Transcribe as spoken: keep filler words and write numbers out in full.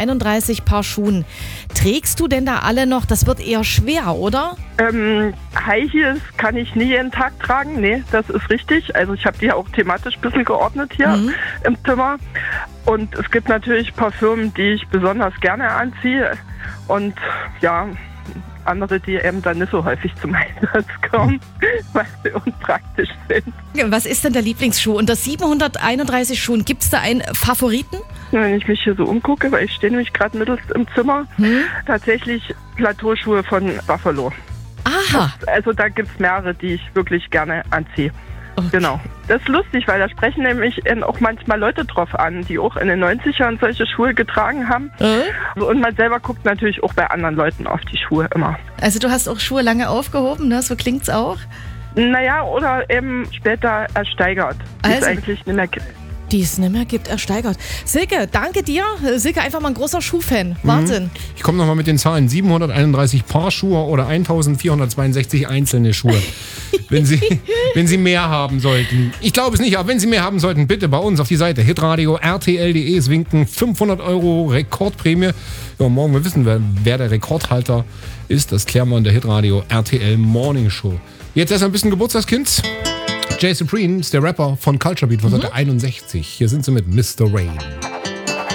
siebenhunderteinunddreißig Paar Schuhen. Trägst du denn da alle noch? Das wird eher schwer, oder? Ähm, High Heels kann ich nie jeden Tag tragen. Nee, das ist richtig. Also ich habe die auch thematisch ein bisschen geordnet hier mhm. im Zimmer. Und es gibt natürlich Parfümen, die ich besonders gerne anziehe. Und ja, andere, die eben dann nicht so häufig zum Einsatz kommen, weil sie unpraktisch sind. Was ist denn der Lieblingsschuh? Unter siebenhunderteinunddreißig Schuhen, gibt es da einen Favoriten? Wenn ich mich hier so umgucke, weil ich stehe nämlich gerade mittels im Zimmer, hm? tatsächlich Plateauschuhe von Buffalo. Aha. Also da gibt es mehrere, die ich wirklich gerne anziehe. Okay. Genau. Das ist lustig, weil da sprechen nämlich auch manchmal Leute drauf an, die auch in den neunzigern solche Schuhe getragen haben. Äh? Und man selber guckt natürlich auch bei anderen Leuten auf die Schuhe immer. Also du hast auch Schuhe lange aufgehoben, ne? So klingt's auch? Naja, oder eben später ersteigert. Also, ist eigentlich nicht mehr gibt. Die es nicht mehr gibt, ersteigert. Silke, danke dir. Silke, einfach mal ein großer Schuhfan. Wahnsinn. Mhm. Ich komme nochmal mit den Zahlen. siebenhunderteinunddreißig Paar Schuhe oder eintausendvierhundertzweiundsechzig einzelne Schuhe. wenn, Sie, wenn Sie mehr haben sollten. Ich glaube es nicht, aber wenn Sie mehr haben sollten, bitte bei uns auf die Seite hitradio r t l punkt d e. Es winken fünfhundert Euro Rekordprämie. Ja, morgen wir wissen, wer, wer der Rekordhalter ist. Das klären wir in der Hitradio R T L Morning Show. Jetzt erst ein bisschen Geburtstagskind. Jay Supreme ist der Rapper von Culture Beat von mhm. einundsechzig. Hier sind sie mit Mister Rain.